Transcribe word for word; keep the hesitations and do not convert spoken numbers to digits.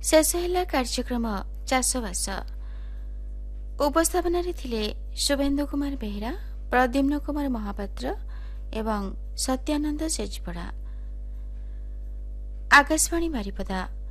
शेष है कार्यक्रम चाषबास। उपस्थापन शुभेन्दु कुमार बेहेरा, प्रद्युम्न कुमार महापात्र एवं सत्यानंद सेजपड़ा। आकाशवाणी बारिपदा।